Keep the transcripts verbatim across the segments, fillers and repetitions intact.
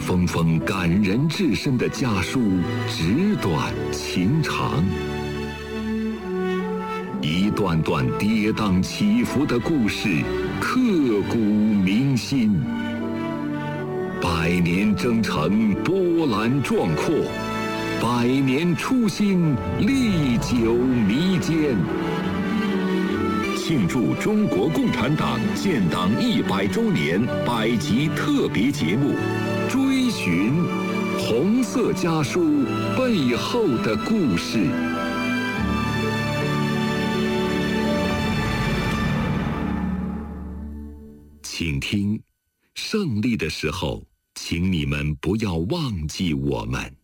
封封感人至深的家书，纸短情长；一段段跌宕起伏的故事，刻骨铭心。百年征程波澜壮阔，百年初心历久弥坚。庆祝中国共产党建党一百周年百集特别节目，追寻红色家书背后的故事。请听，胜利的时候，请你们不要忘记我们。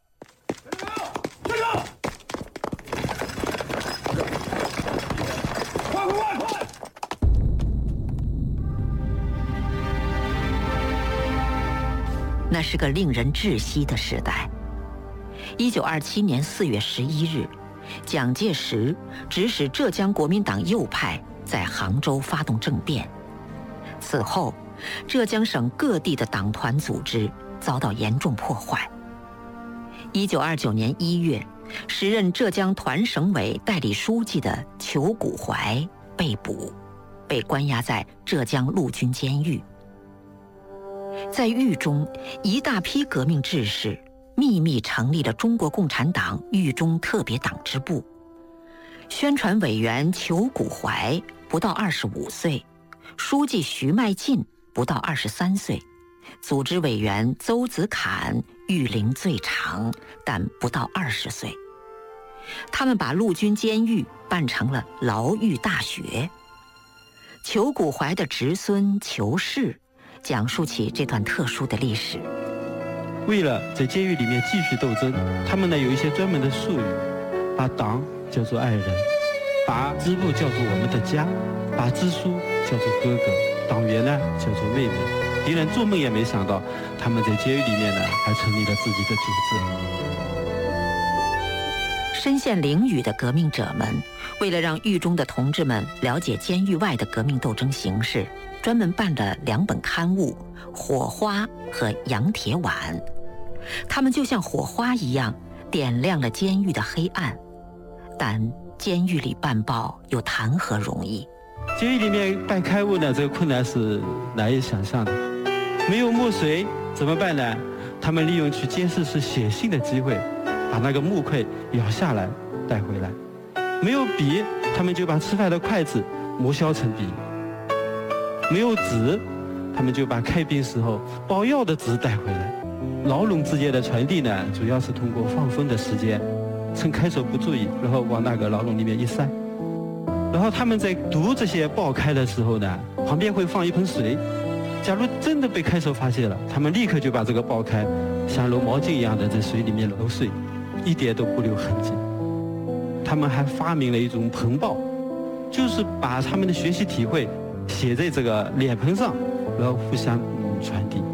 那是个令人窒息的时代。一九二七年四月十一日，蒋介石指使浙江国民党右派在杭州发动政变。此后，浙江省各地的党团组织遭到严重破坏。一九二九年一月，时任浙江团省委代理书记的裘古怀被捕，被关押在浙江陆军监狱。在狱中，一大批革命志士秘密成立了中国共产党狱中特别党支部。宣传委员裘古怀不到二十五岁，书记徐迈进不到二十三岁，组织委员邹子侃狱龄最长，但不到二十岁。他们把陆军监狱办成了牢狱大学。裘古怀的侄孙裘氏讲述起这段特殊的历史。 为了在监狱里面继续斗争，他们呢有一些专门的术语，把党叫做爱人，把支部叫做我们的家，把支书叫做哥哥，党员呢叫做妹妹。敌人做梦也没想到，他们在监狱里面呢还成立了自己的组织。 身陷囹圄的革命者们，为了让狱中的同志们了解监狱外的革命斗争形势，专门办了两本刊物《火花》和《洋铁碗》。他们就像火花一样，点亮了监狱的黑暗。但监狱里办报又谈何容易？ 监狱里面办刊物呢，这个困难是难以想象的。没有墨水怎么办呢？他们利用去监视室写信的机会，把那个木块咬下来带回来。没有笔，他们就把吃饭的筷子磨削成笔。没有纸，他们就把开病时候包药的纸带回来。牢笼之间的传递呢，主要是通过放风的时间，趁开手不注意，然后往那个牢笼里面一塞。然后他们在读这些报刊的时候呢，旁边会放一盆水。假如真的被看守发现了，他们立刻就把这个报刊像揉毛巾一样的在水里面揉碎，一点都不留痕迹。他们还发明了一种盆报，就是把他们的学习体会写在这个脸盆上，然后互相、嗯、传递。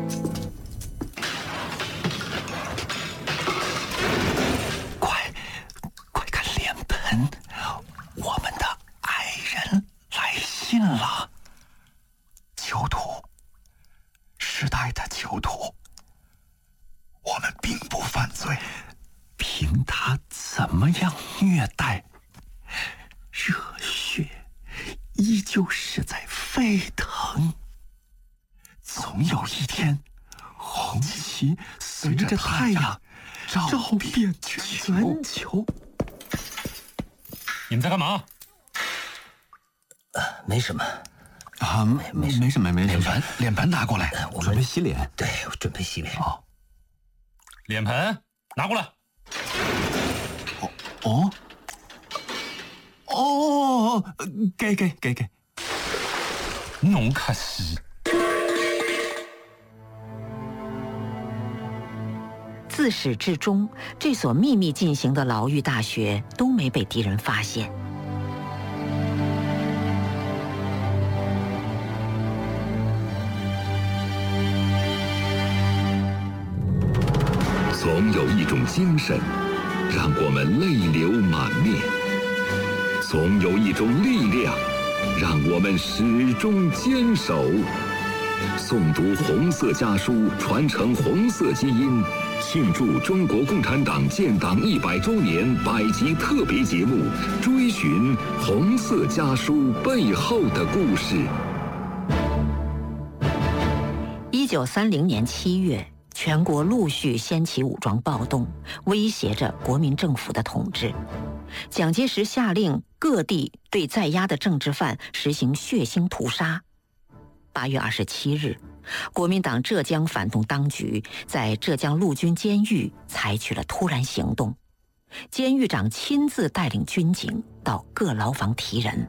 快，快看脸盆，我们的爱人来信了。囚徒，时代的囚徒，我们并不犯罪，凭他怎么样虐待，热血依旧是在沸腾。总有一天，红旗随着太阳照遍全球。 你们在干嘛？ 呃，没什么。 啊，没没没什么，没什么。 脸盆，脸盆拿过来， 我们准备洗脸。 对，我准备洗脸。 哦，脸盆拿过来。 哦哦哦，给给给给。 侬可惜。 自始至终，这所秘密进行的牢狱大学都没被敌人发现。 总有一种精神，让我们泪流满面；总有一种力量，让我们始终坚守。 诵读红色家书，传承红色基因，庆祝中国共产党建党一百周年百集特别节目，追寻红色家书背后的故事。 一九三零年七月，全国陆续掀起武装暴动，威胁着国民政府的统治。蒋介石下令各地对在押的政治犯实行血腥屠杀。八月二十七日，国民党浙江反动当局在浙江陆军监狱采取了突然行动，监狱长亲自带领军警到各牢房提人。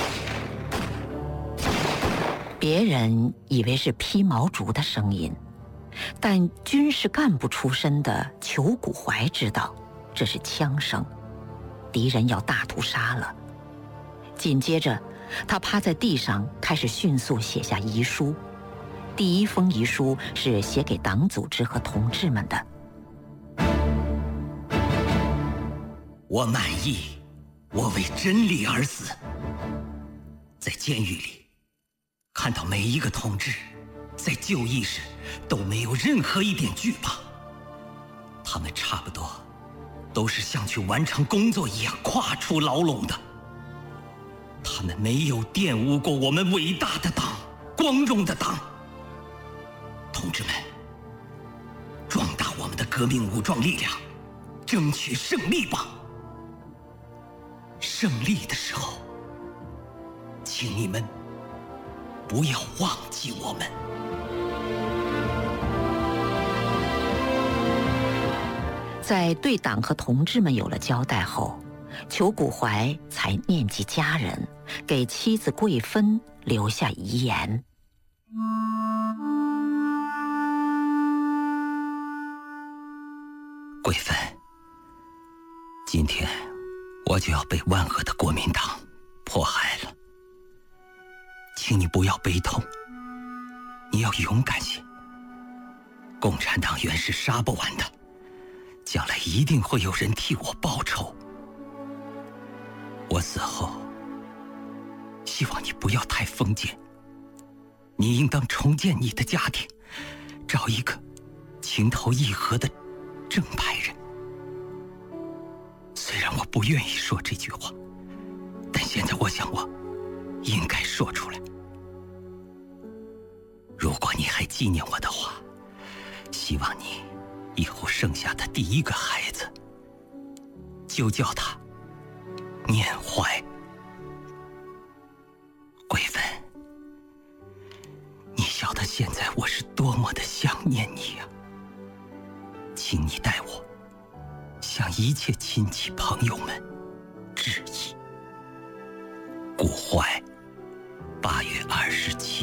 别人以为是劈毛竹的声音，但军事干部出身的裘古怀知道这是枪声，敌人要大屠杀了。紧接着，他趴在地上开始迅速写下遗书。第一封遗书是写给党组织和同志们的。 我满意，我为真理而死。在监狱里，看到每一个同志在就义时都没有任何一点惧怕，他们差不多都是像去完成工作一样跨出牢笼的。他们没有玷污过我们伟大的党，光荣的党。同志们，壮大我们的革命武装力量，争取胜利吧！胜利的时候，请你们不要忘记我们。 在对党和同志们有了交代后，裘古怀才念及家人，给妻子桂芬留下遗言。 桂芬，今天我就要被万恶的国民党迫害了，请你不要悲痛，你要勇敢些。共产党员是杀不完的，将来一定会有人替我报仇。我死后，希望你不要太封建，你应当重建你的家庭，找一个情投意合的正派人。虽然我不愿意说这句话，但现在我想我应该说出来。如果你还纪念我的话，希望你以后生下的第一个孩子就叫他缅怀。桂芬，你晓得现在我是多么的想念你呀、啊！请你代我向一切亲戚朋友们致意。古怀，八月二